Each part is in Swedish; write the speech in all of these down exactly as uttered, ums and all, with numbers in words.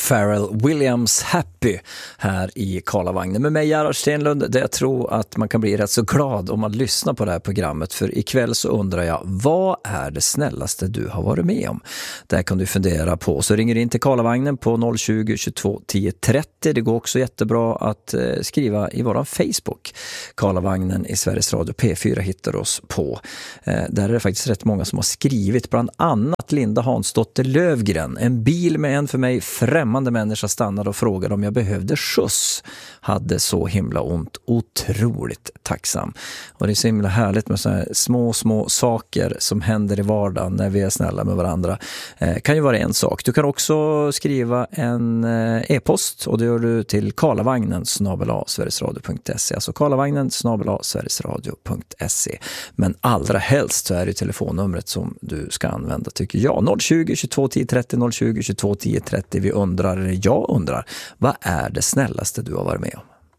Pharrell Williams Happy här i Karlavagnen med mig, Gerhard Stenlund, där jag tror att man kan bli rätt så glad om man lyssnar på det här programmet, för ikväll så undrar jag, vad är det snällaste du har varit med om? Det här kan du fundera på, så ringer in till Karlavagnen på noll tjugo, tjugotvå, tio trettio. Det går också jättebra att eh, skriva i våran Facebook. Karlavagnen i Sveriges Radio P fyra hittar oss på. Eh, där är det faktiskt rätt många som har skrivit, bland annat Linda Hansdotter Lövgren. En bil med en för mig främmande människa stannade och frågade om jag behövde skjuts. Hade så himla ont. Otroligt tacksam. Och det är så himla härligt med såna här små, små saker som händer i vardagen när vi är snälla med varandra. Eh, kan ju vara en sak. Du kan också skriva en eh, e-post, och det gör du till karlavagnen snabel-a sverigesradio punkt se. Alltså karlavagnen snabel-a sverigesradio punkt se. Men allra helst så är det telefonnumret som du ska använda, tycker jag. noll tjugo, tjugotvå, tio trettio, noll tjugo, tjugotvå, tio trettio. Vi undrar, eller jag undrar, vad är det snällaste du har varit med om?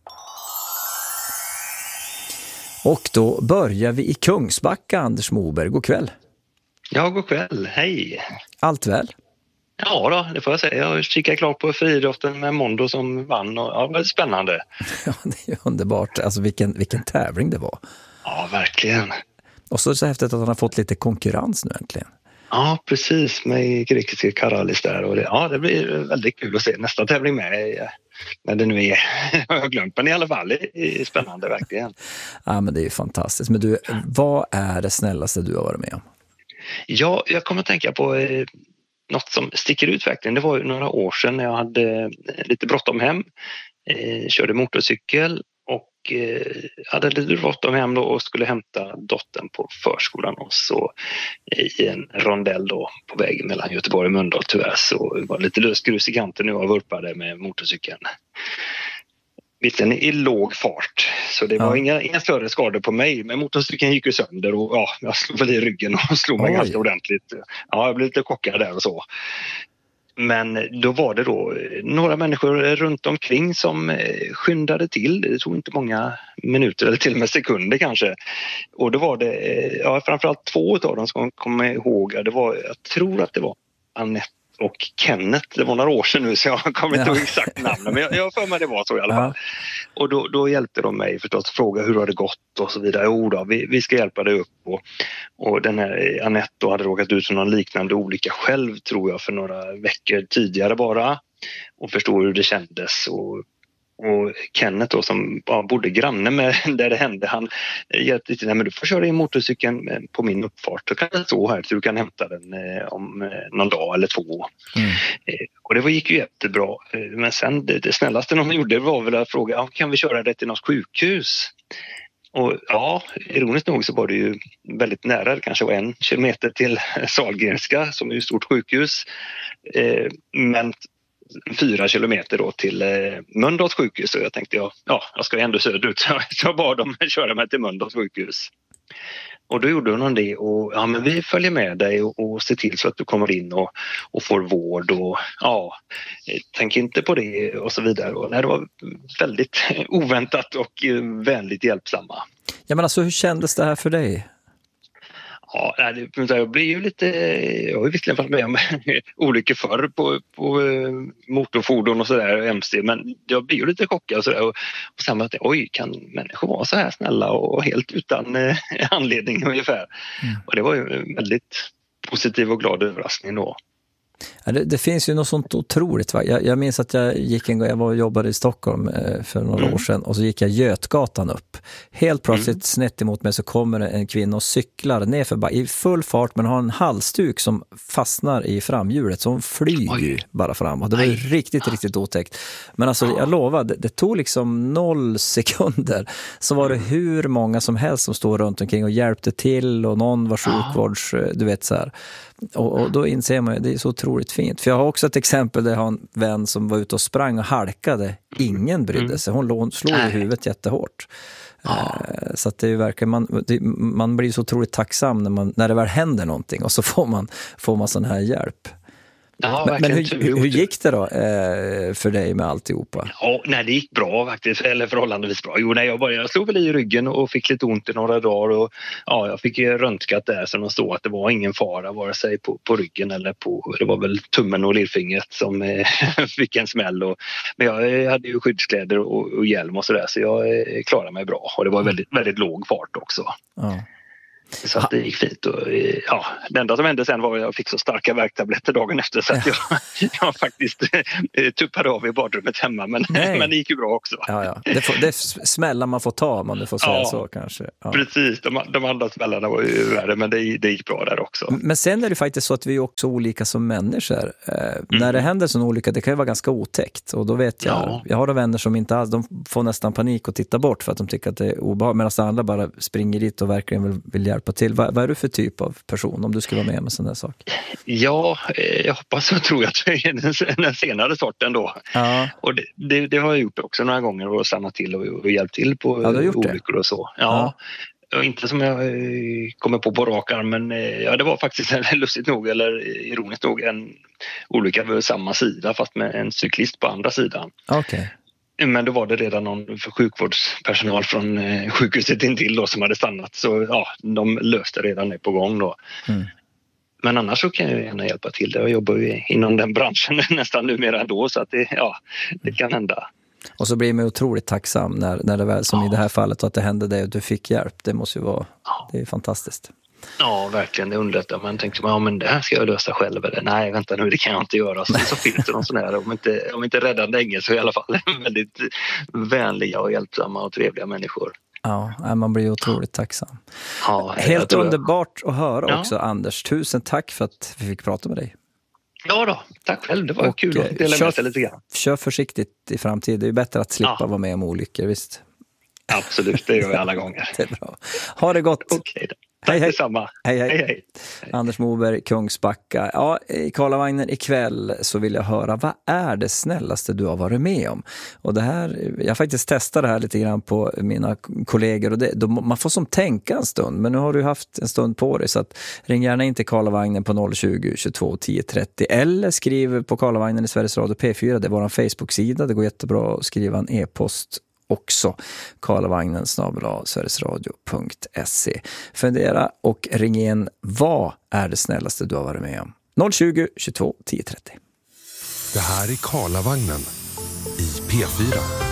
Och då börjar vi i Kungsbacka, Anders Moberg. God kväll. Ja, god kväll. Hej. Allt väl? Ja då, det får jag säga. Jag kikade klart på friidrotten med Mondo som vann, och ja, det var spännande. Ja, det är underbart. Alltså vilken, vilken tävling det var. Ja, verkligen. Och så är det så häftigt att han har fått lite konkurrens nu äntligen. Ja, precis, med grekiska Karalis där. Och det, ja, det blir väldigt kul att se nästa tävling med, när det nu är. Jag har glömt, men i alla fall det är spännande, verkligen. Ja, men det är ju fantastiskt. Men du, vad är det snällaste du har varit med om? Ja, jag kommer att tänka på eh, något som sticker ut verkligen. Det var ju några år sedan när jag hade eh, lite bråttom hem. Eh, körde motorcykel och eh, hade lite bråttom hem då och skulle hämta dottern på förskolan, och så i en rondell då på vägen mellan Göteborg och Mölndal, tyvärr så var det lite löst grus i kanten nu och vurpade med motorcykeln. Visserligen i låg fart, så det var ja. inga, inga större skador på mig, men motorcykeln gick ju sönder och ja, jag slog väl i ryggen och slog mig Oj. ganska ordentligt. Ja, jag blev lite chockad där och så. Men då var det då några människor runt omkring som skyndade till. Det tog inte många minuter eller till och med sekunder kanske. Och då var det ja, framförallt två av dem som kommer ihåg. Det var, jag tror att det var Annette och Kenneth. Det var några år sedan nu så jag kommer inte ihåg exakt namnen, men jag, jag för mig det var så i alla fall. Ja. Och då, då hjälpte de mig förstås att fråga hur har det gått och så vidare. Jo då, vi, vi ska hjälpa dig upp. Och, och den här Annette då hade råkat ut för någon liknande olycka själv, tror jag, för några veckor tidigare bara. Och förstod hur det kändes. Och Och Kenneth då, som ja, bodde granne med där det hände, han hjälpte till. Men du får köra in motorcykeln på min uppfart, så kan det stå här så du kan hämta den eh, om eh, någon dag eller två. Mm. Eh, och det var, gick ju jättebra. Eh, men sen det, det snällaste de gjorde var väl att fråga, ja, kan vi köra det till något sjukhus? Och ja, ironiskt nog så var det ju väldigt nära, det kanske var en kilometer till Sahlgrenska som är ju ett stort sjukhus. Eh, men fyra kilometer då till eh, Mölndals sjukhus, och jag tänkte ja, ja, jag ska ändå söderut, så jag bad dem köra mig till Mölndals sjukhus. Och då gjorde hon det, och ja, men vi följer med dig och, och ser till så att du kommer in och, och får vård, och ja, tänk inte på det och så vidare. Och nej, det var väldigt oväntat och vänligt hjälpsamma. Ja, men alltså hur kändes det här för dig? Ja, jag blir ju lite, jag har ju visserligen varit med om olyckor förr på, på motorfordon och sådär, M C, men jag blir ju lite chockad och sådär, och, och sen att oj, kan människor vara så här snälla och helt utan eh, anledning ungefär. Mm. Och det var ju en väldigt positiv och glad överraskning då. Ja, det, det finns ju något sånt otroligt. Va? Jag, jag minns att jag gick en gång, jag var och jobbade i Stockholm eh, för några mm. år sedan, och så gick jag Götgatan upp. Helt plötsligt mm. snett emot mig så kommer en kvinna och cyklar ner för, i full fart, men har en halsduk som fastnar i framhjulet, så hon flyger ju bara fram. Och det var ju riktigt, riktigt otäckt. Men alltså, jag lovar, det, det tog liksom noll sekunder, så var det hur många som helst som stod runt omkring och hjälpte till, och någon var sjukvårds, du vet så här. Och, och då inser man ju, det är så otroligt fint. För jag har också ett exempel där jag har en vän som var ute och sprang och halkade. Ingen brydde sig. Hon slog i huvudet jättehårt. Ja. Så att det är ju verkligen, man, det, man blir så otroligt tacksam när, man, när det väl händer någonting, och så får man, får man sån här hjälp. Ja, men men hur, tur hur, hur gjort. gick det då eh, för dig med alltihopa? Ja, nej, det gick bra faktiskt, eller förhållandevis bra. Jo, nej, jag, började, jag slog väl i ryggen och fick lite ont i några dagar och ja, jag fick ju röntgat där så de stod att det var ingen fara vare sig på, på ryggen eller på, det var väl tummen och lillfingret som eh, fick en smäll. Och, men jag hade ju skyddskläder och, och hjälm och sådär så jag eh, klarade mig bra och det var väldigt, väldigt låg fart också. Ja. Så att det gick fint och ja, det enda som hände sen var att jag fick så starka värktabletter dagen efter så att jag, jag faktiskt tuppade av i badrummet hemma men, men det gick ju bra också. Ja, ja. Det, får, det smällar man får ta om man får säga ja, så kanske. Ja. Precis, de, de andra smällarna var ju värre men det, det gick bra där också. Men sen är det faktiskt så att vi är också olika som människor. Eh, mm. När det händer sån olycka, det kan ju vara ganska otäckt och då vet jag, ja. jag har vänner som inte alls, de får nästan panik och titta bort för att de tycker att det är obehagligt medan andra bara springer dit och verkligen vill, vill hjälpa till. Vad, vad är du för typ av person om du skulle vara med med sån där sak? Ja, jag hoppas och tror att jag är den senare sorten då. Ja. Och det, det, det har jag gjort också några gånger och stannat till och, och hjälpt till på ja, olyckor det. Och så. Ja. Ja. Inte som jag kommer på på rak arm men ja, det var faktiskt lustigt nog eller ironiskt nog en olycka på samma sida fast med en cyklist på andra sidan. Okej. Okay. Men då var det redan någon sjukvårdspersonal från sjukhuset intill då som hade stannat. Så ja, de löste redan det på gång då. Mm. Men annars så kan jag gärna hjälpa till. Jag jobbar ju inom den branschen nästan numera ändå så att det, ja, det kan hända. Och så blir man otroligt tacksam när, när det väl som ja. I det här fallet att det hände dig och du fick hjälp. Det måste ju vara, ja. Det är fantastiskt. Ja, verkligen. Det underlättar. Man tänkte, ja men det här ska jag lösa själv. Eller nej, vänta nu, det kan jag inte göra. Så, så finns det någon sån här, om inte, om inte räddande ängel så i alla fall väldigt vänliga och hjälpsamma och trevliga människor. Ja, man blir otroligt tacksam. Ja, helt underbart att höra ja. Också, Anders. Tusen tack för att vi fick prata med dig. Ja då, tack själv. Det var och kul att dela med sig lite grann. Kör försiktigt i framtiden. Det är bättre att slippa ja. Vara med om olyckor, visst? Absolut, det gör jag alla gånger. Det är bra. Ha det gott. Okej då. Tack hej, hej. Detsamma. Hej, hej. Hej, hej. Anders Moberg, Kungsbacka. Ja, i Karlavagnen ikväll så vill jag höra, vad är det snällaste du har varit med om? Och det här, jag faktiskt testade det här lite grann på mina kollegor och det, de, man får som tänka en stund, men nu har du haft en stund på dig så att ring gärna in till Karlavagnen på noll tjugo, tjugotvå, tio trettio eller skriv på Karlavagnen i Sveriges Radio P fyra, det är vår Facebook-sida, det går jättebra att skriva en e-post också, karlavagnen snabel-a sverigesradio punkt se. Fundera och ring in, vad är det snällaste du har varit med om? noll tjugo, tjugotvå, tio trettio. Det här är Karlavagnen i P fyra.